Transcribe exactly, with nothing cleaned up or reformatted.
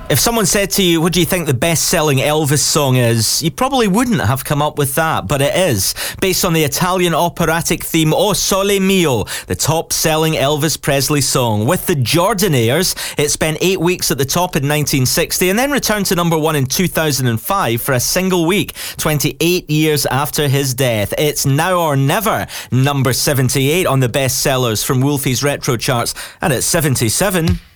If someone said to you, what do you think the best-selling Elvis song is? You probably wouldn't have come up with that, but it is. Based on the Italian operatic theme O Sole Mio, the top-selling Elvis Presley song. With the Jordanaires, it spent eight weeks at the top in nineteen sixty and then returned to number one in two thousand five for a single week, twenty-eight years after his death. It's Now or Never, number seventy-eight on the bestsellers from Wolfie's Retro Charts, and it's seventy-seven.